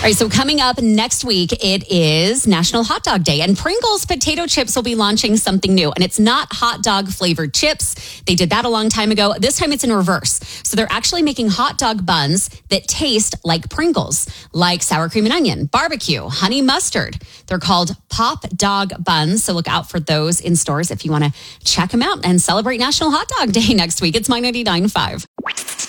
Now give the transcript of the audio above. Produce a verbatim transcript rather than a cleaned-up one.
right, so coming up next week, it is National Hot Dog Day, and Pringles potato chips will be launching something new, and it's not hot dog flavored chips. They did that a long time ago. This time it's in reverse. So they're actually making hot dog buns that taste like Pringles, like sour cream and onion, barbecue, honey mustard. They're called Pop Dog Buns, so look out for those in stores if you want to check them out and celebrate National Hot Dog Day next week. It's My ninety-nine point five.